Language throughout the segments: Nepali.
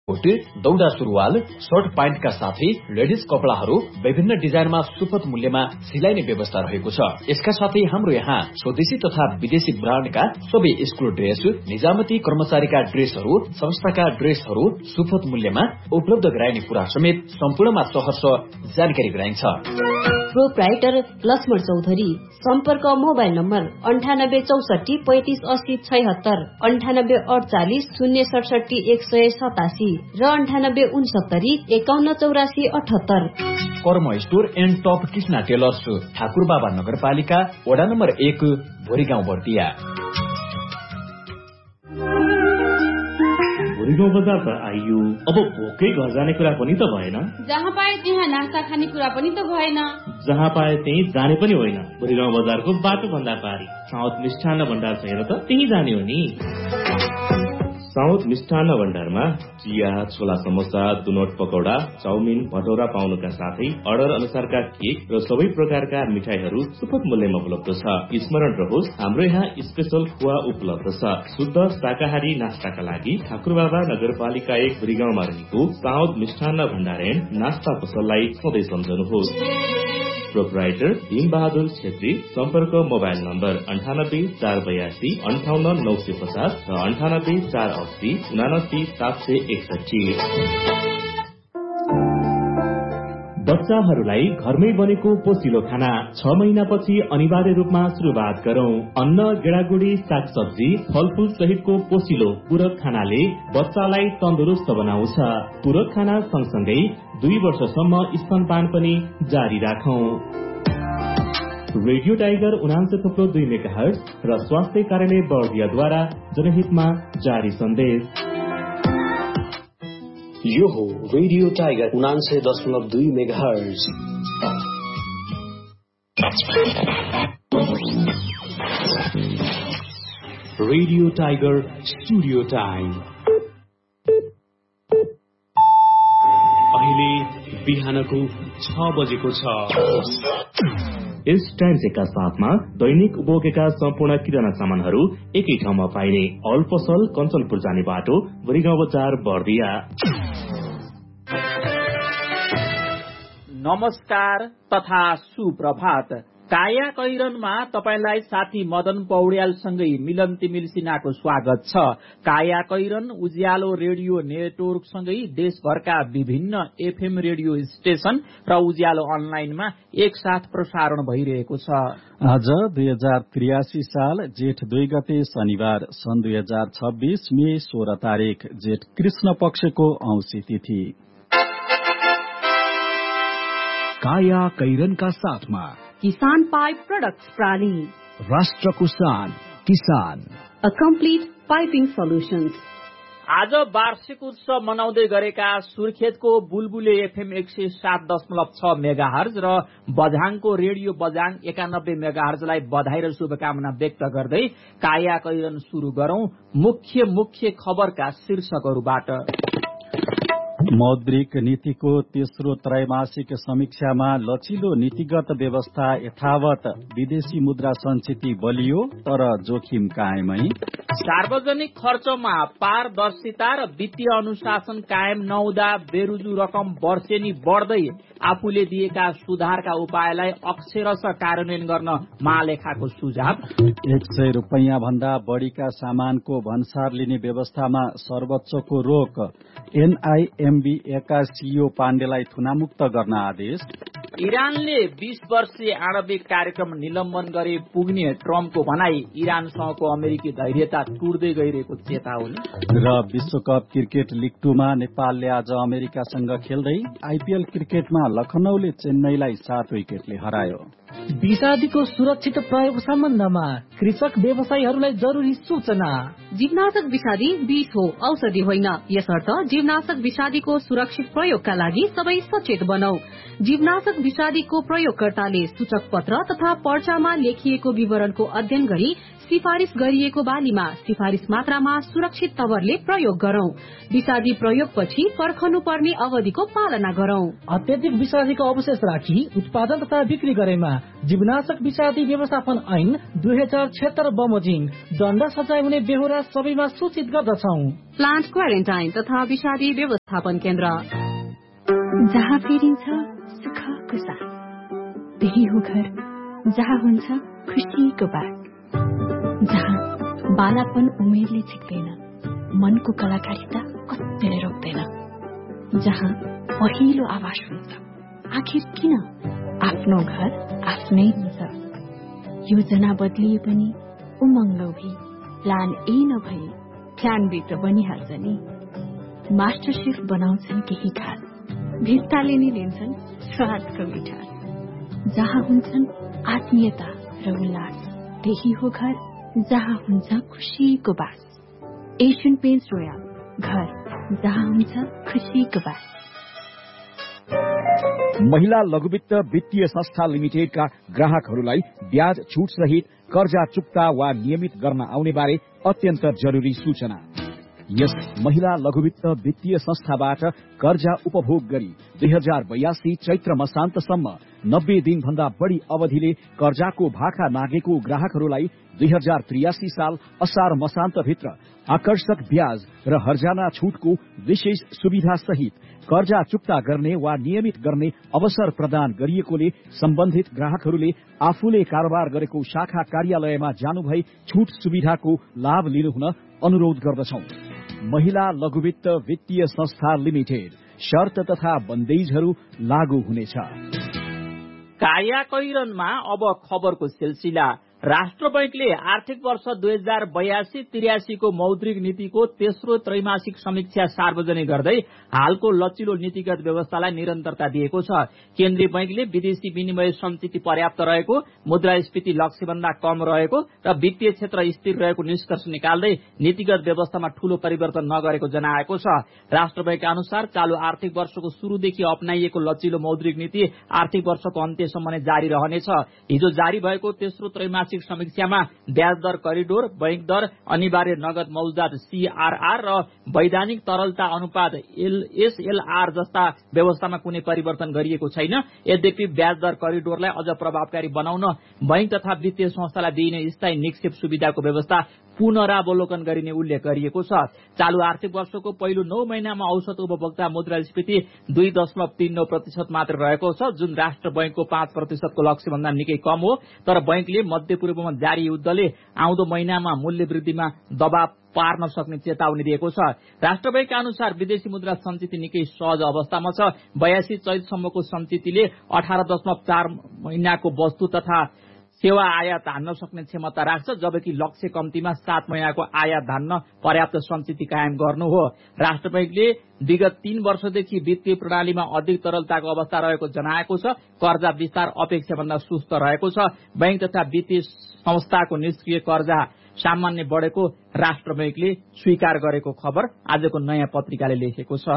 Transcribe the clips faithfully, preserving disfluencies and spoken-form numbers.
दौडा सुरुवाल सर्ट प्यान्टका साथै लेडिज कपडाहरू विभिन्न डिजाइनमा सुपथ मूल्यमा सिलाइने व्यवस्था रहेको छ। यसका साथै हाम्रो यहाँ स्वदेशी तथा विदेशी ब्रान्डका सबै स्कुल ड्रेस, निजामती कर्मचारीका ड्रेसहरू, संस्थाका ड्रेसहरू सुपथ मूल्यमा उपलब्ध गराइने कुरा समेत सम्पूर्णमा सहर्ष जानकारी गराइन्छ। प्रोप्राइटर लक्ष्मण चौधरी, सम्पर्क मोबाइल नम्बर अन्ठानब्बे चौसठी पैंतिस अस्सी छयहत्तर, अन्ठानब्बे अडचालिस शून्य सडसठी एक सय सतासी र अन्ठानब्बे उनसत्तरी एकाउन्न चौरासी अठहत्तर। कर्म store and top Krishna tailors, Thakurbaba नगरपालिका, वडा नम्बर एक, भोरीगाउँ बर्दिया। भोरीगाउँ बजार त आइयो, अब भोकै घर जाने कुरा पनि त भएन। जहाँ पाए त्यहाँ नास्ता खाने कुरा पनि त भएन। जहाँ पाए त्यही जाने पनि होइन। भोरीगाउँ बजारको बाटो भन्दा पारी साउथ मिष्ठान्न भण्डार छ हेर त, त्यही जाने हो नि। साउथ मिष्ठान्न भण्डारमा चिया, छोला समोसा, दुनोट पकौडा, चाउमिन, भटौरा पाउनुका साथै अर्डर अनुसारका केक र सबै प्रकारका मिठाईहरू सुपथ मूल्यमा उपलब्ध छ। स्मरण रहोस्, हाम्रो यहाँ स्पेशल खुवा उपलब्ध छ। शुद्ध शाकाहारी नास्ताका लागि ठाकुरबाबा नगरपालिका एक भोरीगाउँमा रहेको साउथ मिष्ठान्न भण्डार एन्ड नास्ता पसललाई सधैँ सम्झनुहोस्। प्रोप्राइटर भीम बहादुर छेत्री, सम्पर्क मोबाइल नम्बर अन्ठानब्बे चार बयासी अन्ठाउन्न नौ सय पचास र अन्ठानब्बे चार अस्सी उनासी सात सय एकसठी। बच्चाहरूलाई घरमै बनेको पोसिलो खाना छ महिनापछि अनिवार्य रूपमा शुरूआत गरौं। अन्न, गेडागुडी, सागसब्जी, फलफूल सहितको पोसिलो पूरक खानाले बच्चालाई तन्दुरुस्त बनाउँछ। पूरक खाना सँगसँगै दुई वर्षसम्म स्तनपान पनि जारी राखौं। रेडियो टाइगर उनान्सय थुप्रो दुई मेगाहर्ज र स्वास्थ्य कार्यालय बर्दियाद्वारा जनहितमा जारी सन्देश। यो हो रेडियो टाइगर उनान्सय दशमलव दुई megahertz. Radio tiger studio time अहिले बिहानको छ बजेको छ। यस टाइम चेकका साथमा दैनिक उपभोगका सम्पूर्ण किराना सामानहरू एकै ठाउँमा पाइने अल पसल कञ्चनपुर जाने बाटो भोरीगाउँ बजार बर्दिया। नमस्कार तथा सुप्रभात। काया कैरनमा तपाईलाई साथी मदन पौड्यालसँगै मिलन तिमिल सिन्हाको स्वागत छ। काया कैरन उज्यालो रेडियो नेटवर्कसँगै देशभरका विभिन्न एफएम रेडियो स्टेशन र उज्यालो अनलाइनमा एकसाथ प्रसारण भइरहेको छ। आज दुई हजार त्रियासी साल जेठ दुई गते शनिबार सन् दुई हजार छब्बीस मे सोह्र तारीक जेठ कृष्ण पक्षको औँसी तिथि। काया कैरनका साथमा किसान पाइप प्रोडक्ट्स प्राली, राष्ट्रको शान किसान, अ कम्प्लिट पाइपिङ सोल्युशन्स। आज वार्षिक उत्सव मनाउँदै गरेका सुर्खेतको बुलबुले एफएम एक सय सात दशमलव छ मेगाहर्ज र बझाङको रेडियो बझाङ एकानब्बे मेगाहर्जलाई बधाई र शुभकामना व्यक्त गर्दै काया कैरन शुरू गरौं मुख्य मुख्य खबरका शीर्षकहरूबाट। मौद्रिक नीतिको तेस्रो त्रैमासिक समीक्षामा लचिलो नीतिगत व्यवस्था यथावत, विदेशी मुद्रा सञ्चिति बलियो तर जोखिम कायमै। सार्वजनिक खर्चमा पारदर्शिता र वित्तीय अनुशासन कायम नहुँदा बेरुजु रकम वर्षेनी बढ्दै आफूले दिएका सुधारका उपायलाई अक्षरशः कार्यान्वयन गर्न महालेखाको सुझाव। एक सय रुपैयाँ भन्दा बढ़ीका सामानको भन्सार लिने व्यवस्थामा सर्वोच्चको रोक। एनआईएमबीएका सीईओ पाण्डेलाई थुनामुक्त गर्न आदेश। इरानले बीस वर्षीय आणविक कार्यक्रम निलम्बन गरे पुग्ने ट्रम्पको भनाई। इरानसँगको अमेरिकी धैर्यता टुट्दै गइरहेको चेतावनी। र विश्वकप क्रिकेट लिग टूमा नेपालले आज अमेरिकासँग खेल्दै आईपीएल क्रिकेटमा लखनऊले चेन्नईलाई सात विकेटले हरायो। विषादीको सुरक्षित प्रयोग सम्बन्धमा कृषक व्यवसायीहरूलाई जरुरी सूचना। जीवनाशक विषादी विष हो, औषधि होइन। यसर्थ जीवनाशक विषादीको सुरक्षित प्रयोगका लागि सबै सचेत बनौ। जीवनाशक विषादीको प्रयोगकर्ताले सूचक पत्र तथा पर्चामा लेखिएको विवरणको अध्ययन गरी सिफारिश गरिएको बालीमा सिफारिश मात्रामा सुरक्षित तवरले प्रयोग गरौं। विषादी प्रयोगपछि पर्खनु पर्ने अवधिको पालना गरौं। अत्यधिक विषादीको अवशेष राखी उत्पादन तथा बिक्री गरेमा जीवनाशक विषादी व्यवस्थापन ऐन दुई हजार छिहत्तर बमोजिम दण्ड सजाय हुने बेहोरा सबैमा सूचित गर्दछौ। प्लान्ट क्वारेन्टाइन तथा विषादी व्यवस्थापन केन्द्र। जहाँ फेरिन्छ सुखको साथ, त्यही हो घर जहाँ हुन्छ खुसीको बात, जहाँ बालापन उमेरले छिक्दैन, मनको कलाकारिता कतिले रोक्दैन, जहाँ पहिलो आवाज हुन्छ आखिर किन आफ्नो घर आफ्नै हुन्छ। योजना बदलिए पनि उमङ्ग भई प्लान ए नभए प्लान बी त बनिहाल्छ नि। मास्टर शेफ बनाउँछन् केही खास, भित्ताले नि दिन्छन् स्वादको मिठास, जहाँ हुन्छन् आत्मीयता र उल्लास, त्यही हो घर जहाँ हुन्छ खुसीको बास। एशियन पेन्ट्स रोयल, घर जहाँ हुन्छ खुसीको बास। महिला लघुवित्त वित्तीय संस्था लिमिटेडका ग्राहकहरूलाई ब्याज छुट सहित कर्जा चुक्ता वा नियमित गर्न आउने बारे अत्यन्त जरुरी सूचना। यस महिला लघुवित्त वित्तीय संस्थाबाट कर्जा उपभोग गरी दुई हजार बयासी चैत्र मसान्तसम्म नब्बे दिन भन्दा बढ़ी अवधिले कर्जाको भाखा नागेको ग्राहकहरूलाई दुई हजार त्रियासी साल असार मसान्त भित्र आकर्षक ब्याज र हर्जाना छुटको विशेष सुविधा सहित कर्जा चुक्ता गर्ने वा नियमित गर्ने अवसर प्रदान गरिएकोले सम्बन्धित ग्राहकहरूले आफूले कारोबार गरेको शाखा कार्यालयमा जानुभई छुट सुविधाको लाभ लिनुहुन अनुरोध गर्दछौं। महिला लघुवित्त वित्तीय संस्था लिमिटेड, शर्त तथा बन्देजहरू लागू हुनेछ। काया कैरनमा अब खबरको सिलसिला। राष्ट्र बैंकले आर्थिक वर्ष दुई हजार बयासी त्रियासीको मौद्रिक नीतिको तेस्रो त्रैमासिक समीक्षा सार्वजनिक गर्दै हालको लचिलो नीतिगत व्यवस्थालाई निरन्तरता दिएको छ। केन्द्रीय बैंकले विदेशी विनिमय सञ्चित पर्याप्त रहेको, मुद्रास्फीति लक्ष्यभन्दा कम रहेको र वित्तीय क्षेत्र स्थिर रहेको निष्कर्ष निकाल्दै नीतिगत व्यवस्थामा ठूलो परिवर्तन नगरेको जनाएको छ। राष्ट्र बैंक अनुसार चालू आर्थिक वर्षको शुरूदेखि अपनाइएको लचिलो मौद्रिक नीति आर्थिक वर्षको अन्त्यसम्म नै जारी रहनेछ। हिजो जारी भएको तेस्रो त्रैमासिक समीक्षामा ब्याज दर करिडोर, बैंक दर, अनिवार्य नगद मौजदात सीआरआर र वैधानिक तरलता अनुपात एसएलआर जस्ता व्यवस्थामा कुनै परिवर्तन गरिएको छैन। यद्यपि ब्याज दर करिडोरलाई अझ प्रभावकारी बनाउन बैंक तथा वित्तीय संस्थालाई दिइने स्थायी निक्षेप सुविधाको व्यवस्था पुनरावलोकन गरिने उल्लेख गरिएको छ। चालू आर्थिक वर्षको पहिलो नौ महिनामा औसत उपभोक्ता मुद्रास्फीति दुई दशमलव तीन नौ प्रतिशत मात्र रहेको छ, जुन राष्ट्र बैंकको पाँच प्रतिशतको लक्ष्यभन्दा निकै कम हो। तर बैंकले मध्य पूर्वमा जारी युद्धले आउँदो महिनामा मूल्य वृद्धिमा दबाव पार्न सक्ने चेतावनी दिएको छ। राष्ट्र बैंक अनुसार विदेशी मुद्रा सञ्चित निकै सहज अवस्थामा छ। बयासी चैतसम्मको सञ्चितले अठार दशमलव चार महिनाको वस्तु तथा सेवा आयात हान्न सक्ने क्षमता राख्छ, जबकि लक्ष्य कम्तीमा सात महिनाको आयात धान्न पर्याप्त सञ्चित कायम गर्नु हो। राष्ट्र बैंकले विगत तीन वर्षदेखि वित्तीय प्रणालीमा अधिक तरलताको अवस्था रहेको जनाएको छ। कर्जा विस्तार अपेक्षाभन्दा सुस्त रहेको छ। बैंक तथा वित्तीय संस्थाको निष्क्रिय कर्जा सामान्य बढेको राष्ट्र बैंकले स्वीकार गरेको खबर आजको नयाँ पत्रिकाले लेखेको छ।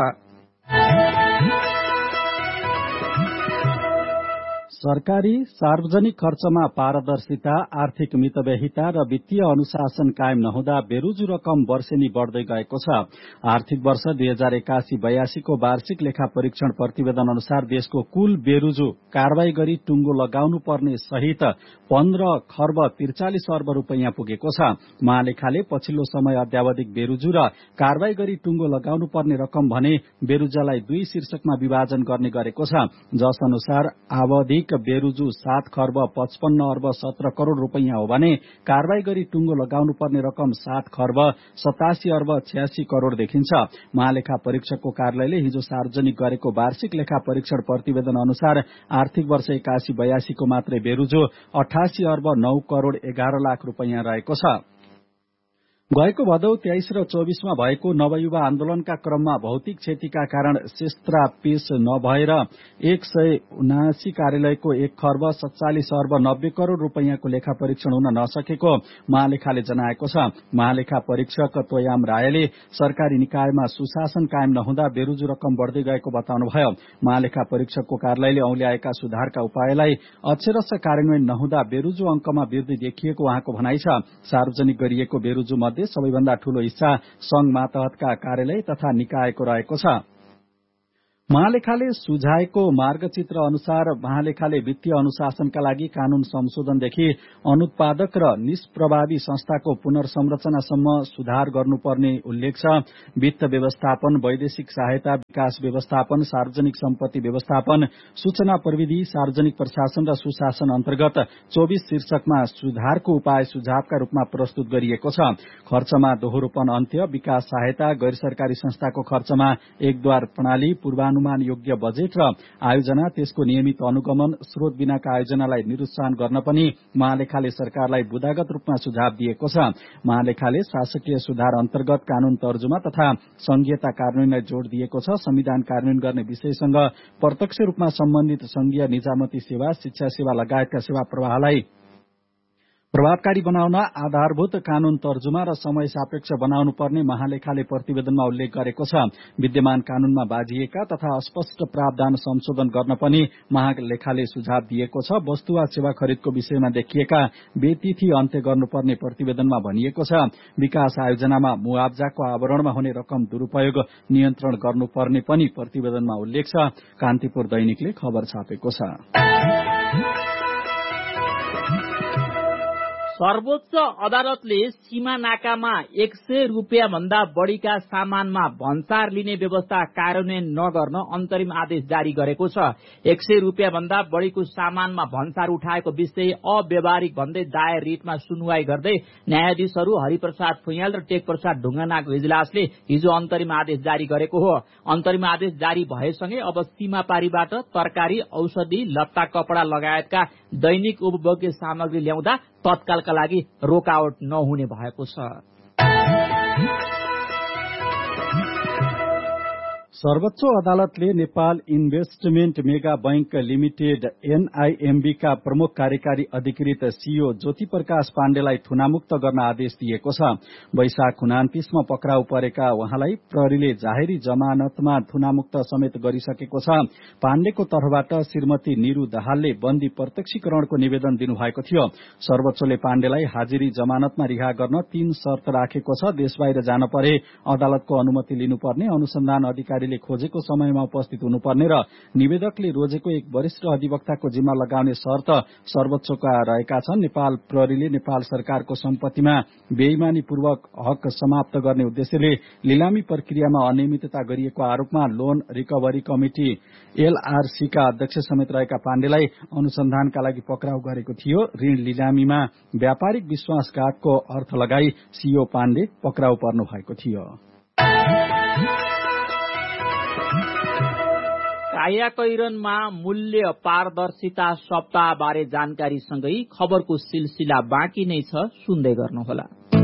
सरकारी सार्वजनिक खर्चमा पारदर्शिता, आर्थिक मितव्ययिता र वित्तीय अनुशासन कायम नहुँदा बेरुजु रकम वर्षेनी बढ़दै गएको छ। आर्थिक वर्ष दुई हजार एकासी बयासीको वार्षिक लेखा परीक्षण प्रतिवेदन अनुसार देशको कुल बेरुजु कारवाही गरी टुङ्गो लगाउनु पर्ने सहित पन्ध्र खर्ब त्रिचालिस अर्ब रूपियाँ पुगेको छ। महालेखाले पछिल्लो समय अध्यावधिक बेरुजु र कारवाही गरी टुङ्गो लगाउनु पर्ने रकम भने बेरुजालाई दुई शीर्षकमा विभाजन गर्ने गरेको छ, जस अनुसार आवधिक बेरुजु सात खर्ब पचपन्न अर्ब सत्र करोड़ रूपियाँ हो भने कारवाही गरी टुङ्गो लगाउनु पर्ने रकम सात खर्ब सतासी अर्ब छ्यासी करोड़ देखिन्छ। महालेखा परीक्षकको कार्यालयले हिजो सार्वजनिक गरेको वार्षिक लेखा परीक्षण प्रतिवेदन अनुसार आर्थिक वर्ष एकासी बयासीको मात्रै बेरुजु अठासी अर्ब नौ करोड़ एघार लाख रूपियाँ रहेको छ। गएको भदौ तेइस र चौबीसमा भएको नवयुवा आन्दोलनका क्रममा भौतिक क्षतिका कारण सेस्त्रा पेश नभएर एक सय उनासी कार्यालयको एक खर्ब सत्तालिस अर्ब नब्बे करोड़ रूपियाँको लेखा परीक्षण हुन नसकेको महालेखाले जनाएको छ। महालेखा परीक्षक तोयाम रायले सरकारी निकायमा सुशासन कायम नहुँदा बेरुजु रकम बढ़दै गएको बताउनुभयो। महालेखा परीक्षकको कार्यालयले औल्याएका सुधारका उपायलाई अक्षरशः कार्यान्वयन नहुँदा बेरुजु अंकमा वृद्धि देखिएको उहाँको भनाइ छ। सार्वजनिक गरिएको बेरुजु मध्ये सबैभन्दा ठूलो हिस्सा संघ मातहतका कार्यालय तथा निकायको रहेको छ। महालेखाले सुझाएको मार्गचित्र अनुसार महालेखाले वित्तीय अनुशासनका लागि कानून संशोधनदेखि अनुत्पादक र निष्प्रभावी संस्थाको पुनर्संरचनासम्म सुधार गर्नुपर्ने उल्लेख छ। वित्त व्यवस्थापन, वैदेशिक सहायता, विकास व्यवस्थापन, सार्वजनिक सम्पत्ति व्यवस्थापन, सूचना प्रविधि, सार्वजनिक प्रशासन र सुशासन अन्तर्गत चौबीस शीर्षकमा सुधारको उपाय सुझावका रूपमा प्रस्तुत गरिएको छ। खर्चमा दोहोरोपन अन्त्य, विकास सहायता, गैर सरकारी संस्थाको खर्चमा एकद्वार प्रणाली, पूर्वानुमान योग्य बजेट र आयोजना, त्यसको नियमित अनुगमन, स्रोत बिनाका आयोजनालाई निरुत्साहन गर्न पनि महालेखाले सरकारलाई बुदागत रूपमा सुझाव दिएको छ। महालेखाले शासकीय सुधार अन्तर्गत कानून तर्जुमा तथा संघीयता कार्यान्वयनलाई जोड़ दिएको छ। संविधान कार्यान्वयन गर्ने विषयसँग प्रत्यक्ष रूपमा सम्बन्धित संघीय निजामती सेवा, शिक्षा सेवा लगायतका सेवा प्रवाहलाई प्रभावकारी बनाउन आधारभूत कानून तर्जुमा र समय सापेक्ष बनाउनु पर्ने महालेखाले प्रतिवेदनमा उल्लेख गरेको छ। विद्यमान कानूनमा बाझिएका तथा अस्पष्ट प्रावधान संशोधन गर्न पनि महालेखाले सुझाव दिएको छ। वस्तु वा सेवा खरिदको विषयमा देखिएका बेतिथि अन्त्य गर्नुपर्ने प्रतिवेदनमा भनिएको छ। विकास आयोजनामा मुआवजाको आवरणमा हुने रकम दुरूपयोग नियन्त्रण गर्नुपर्ने पनि प्रतिवेदनमा उल्लेख छ। कान्तिपुर दैनिकले खबर छापेको छ। सर्वोच्च अदालतले सीमा नाकामा एक सय रूपियाँ भन्दा बढ़ीका सामानमा भन्सार लिने व्यवस्था कार्यान्वयन नगर्न अन्तरिम आदेश जारी गरेको छ। एक सय रूपियाँ भन्दा बढ़ीको सामानमा भन्सार उठाएको विषय अव्यवहारिक भन्दै दायर रिटमा सुनवाई गर्दै न्यायाधीशहरू हरिप्रसाद फुयाल र टेक प्रसाद ढुङ्गानाको इजलासले हिजो अन्तरिम आदेश जारी गरेको हो। अन्तरिम आदेश जारी भएसँगै अब सीमापारीबाट तरकारी, औषधि, लत्ता, कपड़ा लगायतका दैनिक उपभोग्य सामग्री ल्याउँदा तत्कालका लागि रोकावट नहुने भएको छ। सर्वोच्च अदालतले Nepal investment mega bank limited एनआईएमबी का प्रमुख कार्यकारी अधिकृत सीओ ज्योति प्रकाश पाण्डेलाई थुनामुक्त गर्न आदेश दिएको छ। वैशाख उनान्तीसमा पक्राउ परेका उहाँलाई प्रहरीले जाहेरी जमानतमा थुनामुक्त समेत गरिसकेको छ। पाण्डेको तर्फबाट श्रीमती निरू दाहालले बन्दी प्रत्यक्षीकरणको निवेदन दिनुभएको थियो। सर्वोच्चले पाण्डेलाई हाजिरी जमानतमा रिहा गर्न तीन शर्त राखेको छ। देशबाहिर जान परे अदालतको अनुमति लिनुपर्ने, अनुसन्धान अधिकारीले खोजेको समयमा उपस्थित हुनुपर्ने र निवेदकले रोजेको एक वरिष्ठ अधिवक्ताको जिम्मा लगाउने शर्त सर्वोच्चका रहेका छन्। नेपाल प्रहरीले नेपाल सरकारको सम्पत्तिमा बेइमानी पूर्वक हक समाप्त गर्ने उद्देश्यले लिलामी प्रक्रियामा अनियमितता गरिएको आरोपमा लोन रिकभरी कमिटी एलआरसी का अध्यक्ष समेत रहेका पाण्डेलाई अनुसन्धानका लागि पक्राउ गरेको थियो। ऋण लिलामीमा व्यापारिक विश्वासघातको अर्थ लगाई सीओ पाण्डे पक्राउ पर्नु भएको थियो। कायाकैरनमा मूल्य पारदर्शिता सप्ताह बारे जानकारी सँगै खबरको सिलसिला बाँकी नै छ, सुन्दै गर्नुहोला।